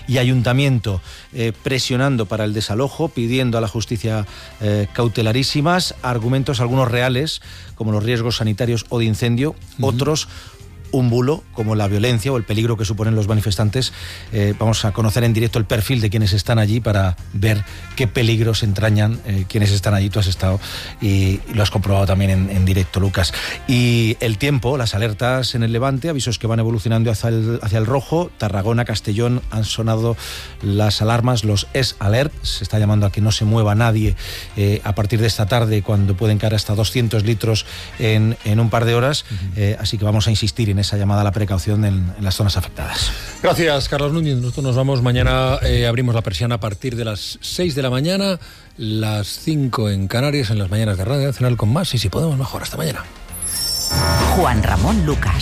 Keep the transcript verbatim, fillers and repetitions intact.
y ayuntamiento eh, presionando para el desalojo, pidiendo a la justicia eh, cautelarísimas, argumentos algunos reales, como los riesgos sanitarios o de incendio, uh-huh. otros un bulo, como la violencia o el peligro que suponen los manifestantes. Eh, vamos a conocer en directo el perfil de quienes están allí para ver qué peligros entrañan eh, quienes están allí. Tú has estado y, y lo has comprobado también en, en directo, Lucas. Y el tiempo, las alertas en el Levante, avisos que van evolucionando hacia el, hacia el rojo. Tarragona, Castellón, han sonado las alarmas, los S Alert. Se está llamando a que no se mueva nadie eh, a partir de esta tarde, cuando pueden caer hasta doscientos litros en, en un par de horas. Uh-huh. Eh, así que vamos a insistir en esa llamada a la precaución en, en las zonas afectadas. Gracias, Carlos Núñez. Nosotros nos vamos mañana, eh, abrimos la persiana a partir de las seis de la mañana, las cinco en Canarias, en las mañanas de Radio Nacional con más, y si podemos mejor. Hasta mañana. Juan Ramón Lucas.